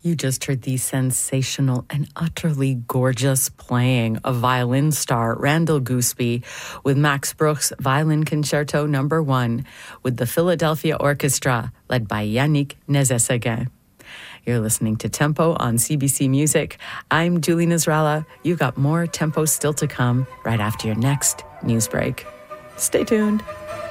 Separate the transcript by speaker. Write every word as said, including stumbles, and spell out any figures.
Speaker 1: You just heard the sensational and utterly gorgeous playing of violin star Randall Gooseby with Max Bruch's Violin Concerto Number One with the Philadelphia Orchestra led by Yannick Nézet-Séguin. You're listening to Tempo on C B C Music. I'm Julie Nasrallah. You've got more Tempo still to come right after your next news break. Stay tuned.